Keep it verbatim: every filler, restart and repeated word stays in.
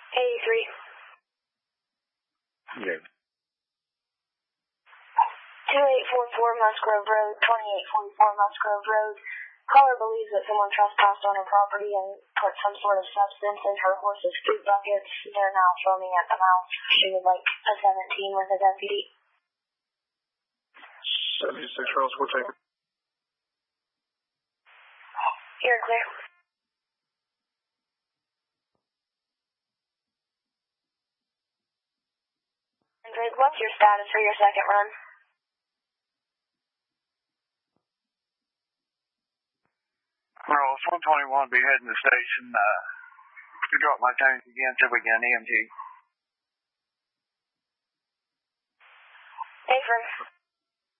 eighty-three. Okay. twenty-eight forty-four Musgrove Road, twenty-eight forty-four Musgrove Road. Caller believes that someone trespassed on her property and put some sort of substance in her horse's food buckets. They're now foaming at the mouth. She would like a seventeen with a deputy. seventy-six Charles, we'll take it. You're clear. And Greg, what's your status for your second run? Rose one twenty-one, be heading to the station uh, to drop my tank again till we get an E M T. Affirm.